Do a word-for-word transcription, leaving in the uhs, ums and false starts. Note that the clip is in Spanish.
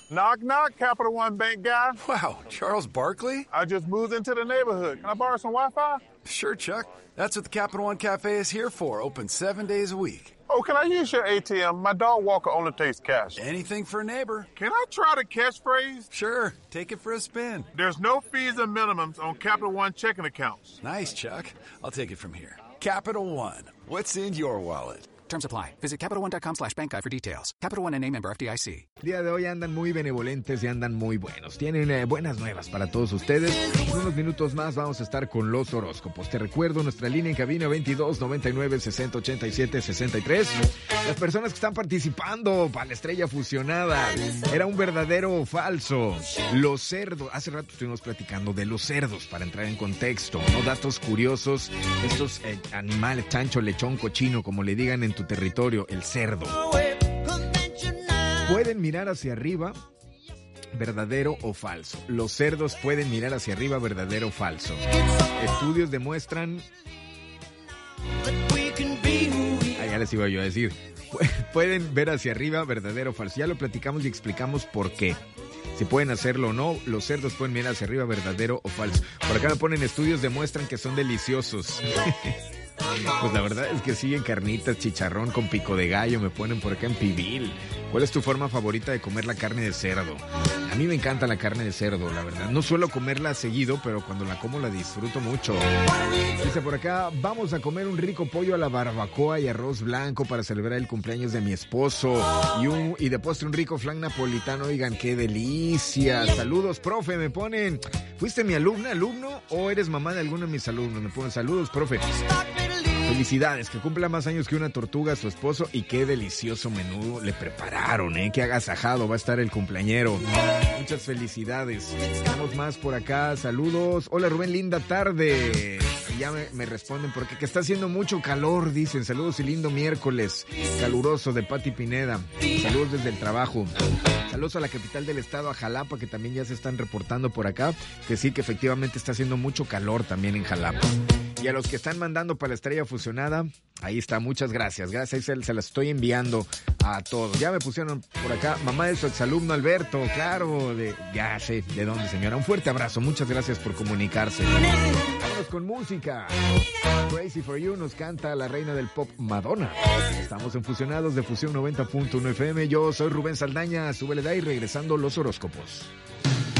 Knock, knock, Capital One Bank guy. Wow, Charles Barkley? I just moved into the neighborhood. Can I borrow some Wi-Fi? Sure, Chuck. That's what the Capital One Cafe is here for, open seven days a week. Oh, can I use your A T M? My dog Walker only takes cash. Anything for a neighbor. Can I try the catchphrase? Sure, take it for a spin. There's no fees or minimums on Capital One checking accounts. Nice, Chuck. I'll take it from here. Capital One. What's in your wallet? Terms apply. Visit CapitalOne.com slash bank guide for details. Capital One N A member F D I C. El día de hoy andan muy benevolentes y andan muy buenos. Tienen eh, buenas nuevas para todos ustedes. En unos minutos más vamos a estar con los horóscopos. Te recuerdo nuestra línea en cabina veintidós noventa y nueve sesenta ochenta y siete sesenta y tres. Las personas que están participando para la estrella fusionada. ¿Era un verdadero o falso? Los cerdos. Hace rato estuvimos platicando de los cerdos para entrar en contexto, ¿no? Datos curiosos. Estos eh, animales, chancho, lechón, cochino, como le digan en tu territorio, el cerdo. Pueden mirar hacia arriba, verdadero o falso. Los cerdos pueden mirar hacia arriba, verdadero o falso. Estudios demuestran... Ah, ya les iba yo a decir. Pueden ver hacia arriba, verdadero o falso. Ya lo platicamos y explicamos por qué. Si pueden hacerlo o no, los cerdos pueden mirar hacia arriba, verdadero o falso. Por acá me ponen estudios demuestran que son deliciosos. Pues la verdad es que siguen carnitas, chicharrón con pico de gallo, me ponen por acá en pibil. ¿Cuál es tu forma favorita de comer la carne de cerdo? A mí me encanta la carne de cerdo, la verdad. No suelo comerla seguido, pero cuando la como la disfruto mucho. Dice por acá, vamos a comer un rico pollo a la barbacoa y arroz blanco para celebrar el cumpleaños de mi esposo. Y, un, y de postre un rico flan napolitano, oigan, qué delicia. Saludos, profe, me ponen. ¿Fuiste mi alumna, alumno o eres mamá de alguno de mis alumnos? Me ponen saludos, profe. Felicidades, que cumpla más años que una tortuga a su esposo y qué delicioso menú le prepararon, ¿eh? Qué agasajado va a estar el cumpleañero. Muchas felicidades. Tenemos más por acá, saludos. Hola Rubén, linda tarde. Y ya me, me responden porque que está haciendo mucho calor, dicen. Saludos y lindo miércoles caluroso de Pati Pineda. Saludos desde el trabajo. Saludos a la capital del estado, a Jalapa, que también ya se están reportando por acá. Que sí, que efectivamente está haciendo mucho calor también en Jalapa. Y a los que están mandando para la estrella fusionada, ahí está, muchas gracias. Gracias, se, se las estoy enviando a todos. Ya me pusieron por acá, mamá de su exalumno Alberto, claro, de, ya sé de dónde, señora. Un fuerte abrazo, muchas gracias por comunicarse. Vámonos con música. Crazy for You nos canta la reina del pop, Madonna. Estamos en Fusionados de Fusión noventa punto uno F M. Yo soy Rubén Saldaña, súbele de ahí, regresando los horóscopos.